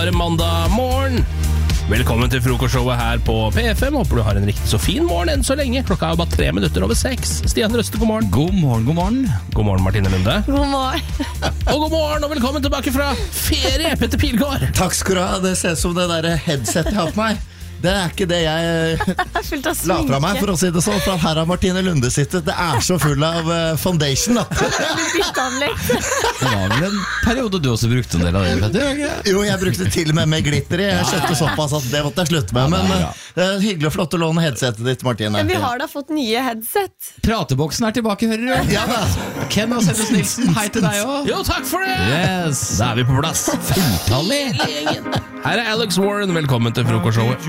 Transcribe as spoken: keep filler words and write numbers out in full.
Mandag morgen. Velkommen til frokostshowet her på P F M. Håper du har en riktig så fin morgen enn så lenge. Klokka er jo bare tre minutter over seks. Stian Røste, god morgen. God morgen, god morgen. God morgen, Martine Lunde. God morgen. Og god morgen, og velkommen tilbake fra ferie, Petter Pilgaard. Takk skal du ha. Det ser ut som det der headsetet jeg har på meg. Det er ikke det jeg la fra meg, for å si det sånn. For her har Martine Lunde sittet. Det er så full av foundation da. Det var vel en periode du også brukte en del av det, Petter? Jo, jeg brukte til og med med glitter i. Jeg skjøtte såpass at det måtte jeg slutte med. Men det er hyggelig og flott å låne headsetet ditt, Martine. Men vi har da fått nye headset. Prateboksen er tilbake, hører du? Ja da. Ken og Settes Nilsen, hei til deg også. Jo, takk for det. Yes. Da er vi på plass. Fulltallig. Her er Alex Warren, velkommen til frokostshowet.